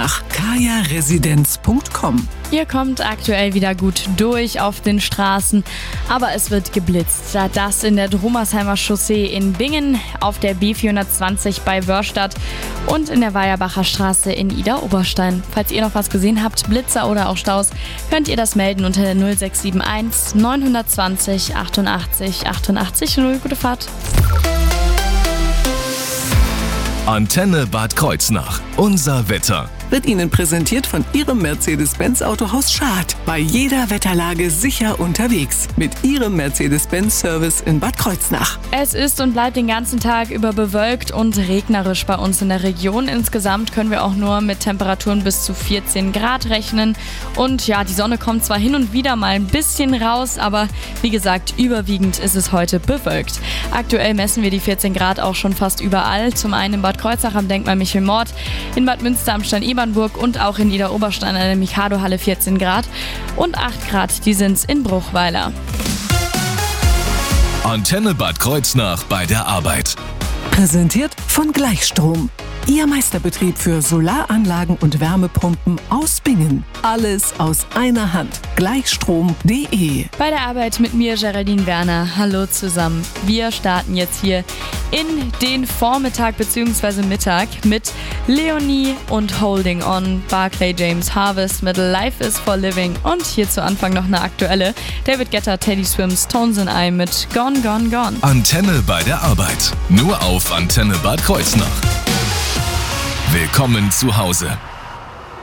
Kreuznach. kajaresidenz.com. Ihr kommt aktuell wieder gut durch auf den Straßen, aber es wird geblitzt. Das in der Drummersheimer Chaussee in Bingen, auf der B420 bei Wörstadt und in der Weierbacher Straße in Idar-Oberstein. Falls ihr noch was gesehen habt, Blitzer oder auch Staus, könnt ihr das melden unter der 0671 920 88 88 0. Gute Fahrt. Antenne Bad Kreuznach. Unser Wetter. Wird Ihnen präsentiert von Ihrem Mercedes-Benz Autohaus Schad. Bei jeder Wetterlage sicher unterwegs. Mit Ihrem Mercedes-Benz-Service in Bad Kreuznach. Es ist und bleibt den ganzen Tag über bewölkt und regnerisch bei uns in der Region. Insgesamt können wir auch nur mit Temperaturen bis zu 14 Grad rechnen. Und ja, die Sonne kommt zwar hin und wieder mal ein bisschen raus, aber wie gesagt, überwiegend ist es heute bewölkt. Aktuell messen wir die 14 Grad auch schon fast überall. Zum einen in Bad Kreuznach am Denkmal Michel Mord, in Bad Münster am Stein-Ebernburg und auch in Idar-Oberstein an der Mikado-Halle 14 Grad. Und 8 Grad, die sind's in Bruchweiler. Antenne Bad Kreuznach bei der Arbeit. Präsentiert von Gleichstrom. Ihr Meisterbetrieb für Solaranlagen und Wärmepumpen aus Bingen. Alles aus einer Hand. Gleichstrom.de. Bei der Arbeit mit mir, Geraldine Werner. Hallo zusammen. Wir starten jetzt hier in den Vormittag bzw. Mittag mit Leonie und Holding On, Barclay James Harvest mit Life is for Living und hier zu Anfang noch eine aktuelle David Guetta, Teddy Swims, Tones and I mit Gone, Gone, Gone. Antenne bei der Arbeit. Nur auf Antenne Bad Kreuznach. Willkommen zu Hause.